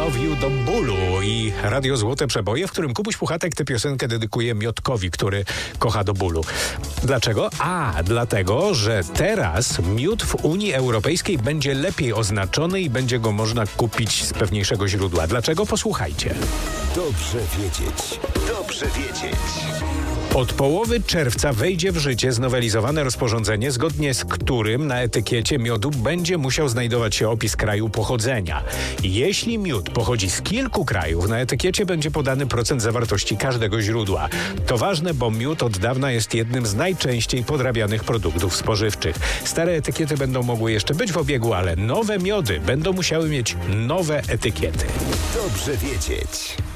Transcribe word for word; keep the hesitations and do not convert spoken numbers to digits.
wznowił do bólu i Radio Złote Przeboje, w którym Kubuś Puchatek tę piosenkę dedykuje Miotkowi, który kocha do bólu. Dlaczego? A, dlatego, że teraz miód w Unii Europejskiej będzie lepiej oznaczony i będzie go można kupić z pewniejszego źródła. Dlaczego? Posłuchajcie. Dobrze wiedzieć. Dobrze wiedzieć. Od połowy czerwca wejdzie w życie znowelizowane rozporządzenie, zgodnie z którym na etykiecie miodu będzie musiał znajdować się opis kraju pochodzenia. Jeśli miód pochodzi z kilku krajów, na etykiecie będzie podany procent zawartości każdego źródła. To ważne, bo miód od dawna jest jednym z najczęściej podrabianych produktów spożywczych. Stare etykiety będą mogły jeszcze być w obiegu, ale nowe miody będą musiały mieć nowe etykiety. Dobrze wiedzieć.